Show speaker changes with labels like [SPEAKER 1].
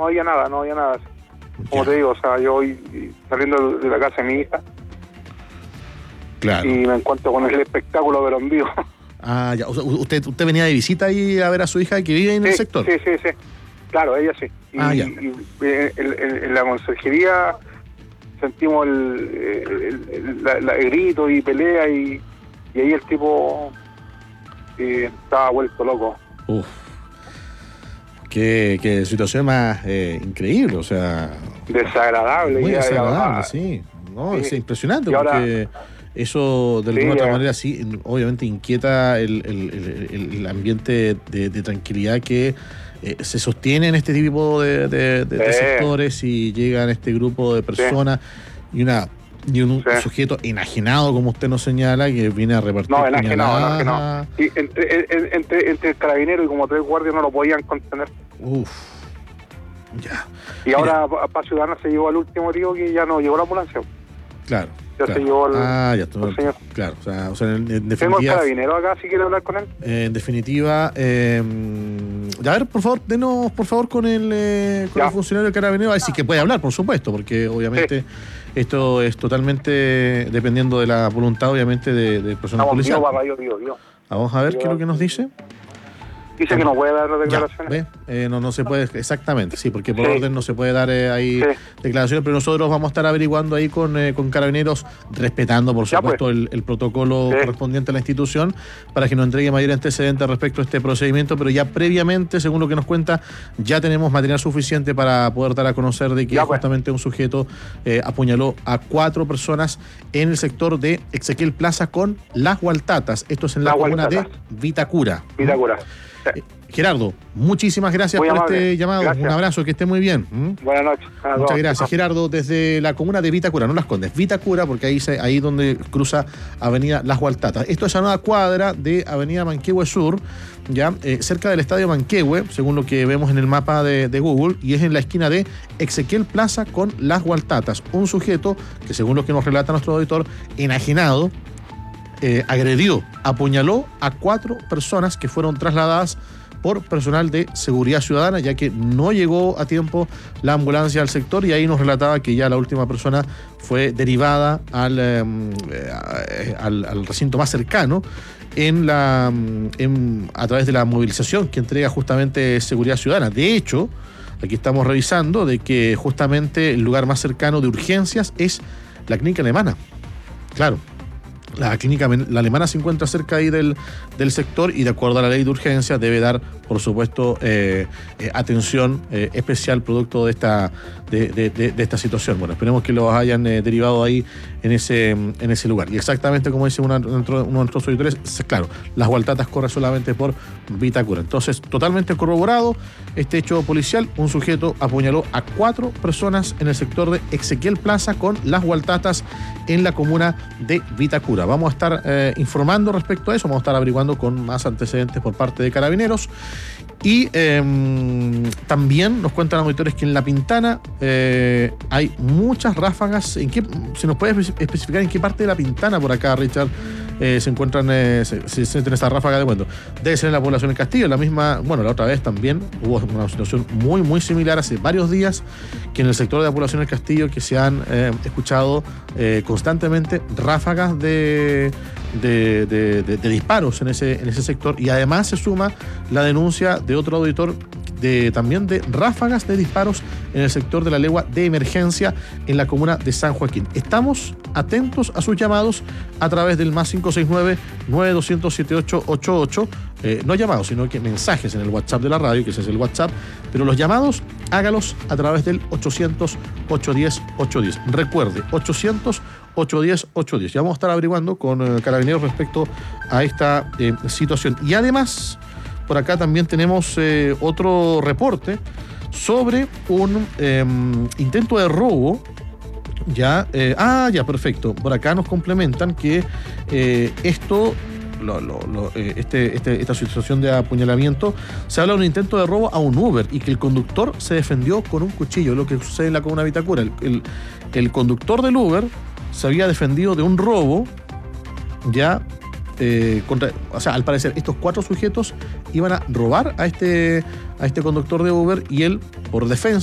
[SPEAKER 1] no había nada. Como te digo, o sea, yo voy saliendo de la casa de mi hija.
[SPEAKER 2] Claro.
[SPEAKER 1] Y me encuentro con el espectáculo, pero en vivo.
[SPEAKER 2] Ah, ya. O sea, usted venía de visita ahí a ver a su hija que vive en el sector.
[SPEAKER 1] Sí. Claro, ella sí.
[SPEAKER 2] Ya.
[SPEAKER 1] Y en la conserjería sentimos el grito y pelea y ahí el tipo estaba vuelto loco.
[SPEAKER 2] Uf. Qué situación más increíble, o sea...
[SPEAKER 1] Desagradable.
[SPEAKER 2] Muy desagradable, sí. No, sí. Es impresionante porque... Ahora, eso, de alguna otra manera, sí, obviamente inquieta el ambiente de tranquilidad que se sostiene en este tipo de sectores y llegan este grupo de personas y un sujeto enajenado, como usted nos señala, que viene a repartir.
[SPEAKER 1] No, enajenado. Y entre el carabinero y como 3 guardias no lo podían contener.
[SPEAKER 2] Uf. Ya.
[SPEAKER 1] Y ahora para Ciudadana se llegó al último tío que ya no llegó la ambulancia.
[SPEAKER 2] Claro.
[SPEAKER 1] Ya se llevó
[SPEAKER 2] el señor. Claro, o sea, en definitiva...
[SPEAKER 1] Tengo el carabinero acá, si quiere hablar con él.
[SPEAKER 2] En definitiva, a ver, por favor, denos, por favor, con el funcionario del carabinero, a ver si que puede hablar, por supuesto, porque obviamente esto es totalmente dependiendo de la voluntad, obviamente, del personal policial. Vamos a ver qué es lo que nos dice.
[SPEAKER 1] Dice que no puede dar declaraciones.
[SPEAKER 2] No se puede, exactamente, sí, porque por orden no se puede dar ahí declaraciones, pero nosotros vamos a estar averiguando ahí con Carabineros, respetando, por supuesto, el protocolo correspondiente a la institución, para que nos entregue mayor antecedente respecto a este procedimiento, pero ya previamente, según lo que nos cuenta, ya tenemos material suficiente para poder dar a conocer de que justamente un sujeto apuñaló a 4 personas en el sector de Ezequiel Plaza con Las Hualtatas. Esto es en la comuna de Vitacura. Gerardo, muchísimas gracias por este llamado. Gracias. Un abrazo, que esté muy bien.
[SPEAKER 1] Buenas noches.
[SPEAKER 2] Muchas gracias, Gerardo, desde la comuna de Vitacura, no Las Condes, Vitacura, porque ahí donde cruza Avenida Las Hualtatas. Esto es a una cuadra de Avenida Manquehue Sur, ya cerca del Estadio Manquehue, según lo que vemos en el mapa de Google, y es en la esquina de Ezequiel Plaza con Las Hualtatas. Un sujeto que, según lo que nos relata nuestro auditor, enajenado, agredió, apuñaló a 4 personas que fueron trasladadas por personal de seguridad ciudadana, ya que no llegó a tiempo la ambulancia al sector, y ahí nos relataba que ya la última persona fue derivada al recinto más cercano a través de la movilización que entrega justamente Seguridad Ciudadana. De hecho, aquí estamos revisando de que justamente el lugar más cercano de urgencias es la clínica alemana. Claro. La clínica alemana se encuentra cerca ahí del sector y, de acuerdo a la ley de urgencia, debe dar, por supuesto, atención especial producto de esta situación. Bueno, esperemos que los hayan derivado ahí en ese lugar. Y exactamente como dice uno de nuestros auditores, claro, Las Hualtatas corre solamente por Vitacura. Entonces, totalmente corroborado este hecho policial. Un sujeto apuñaló a 4 personas en el sector de Ezequiel Plaza con Las Hualtatas en la comuna de Vitacura. Vamos a estar informando respecto a eso, vamos a estar averiguando con más antecedentes por parte de Carabineros. Y también nos cuentan los auditores que en La Pintana hay muchas ráfagas. ¿Se nos puede especificar en qué parte de La Pintana por acá, Richard, se encuentran se sienten esa ráfaga de viento? Debe ser en la población del Castillo. La otra vez también hubo una situación muy, muy similar hace varios días, que en el sector de la población del Castillo que se han escuchado constantemente ráfagas de disparos en ese sector, y además se suma la denuncia de otro auditor también de ráfagas de disparos en el sector de la legua de emergencia en la comuna de San Joaquín. Estamos atentos a sus llamados a través del más 569-9200-7888. No llamados, sino que mensajes en el WhatsApp de la radio, que ese es el WhatsApp, pero los llamados hágalos a través del 800-810-810. Recuerde, 800-810-810. Ya vamos a estar averiguando con Carabineros respecto a esta situación. Y además, por acá también tenemos otro reporte sobre un intento de robo. Ya, perfecto. Por acá nos complementan que esta situación de apuñalamiento, se habla de un intento de robo a un Uber y que el conductor se defendió con un cuchillo, lo que sucede en la comuna de Vitacura. El conductor del Uber se había defendido de un robo, ya, al parecer estos 4 sujetos iban a robar a este conductor de Uber, y él, por defensa,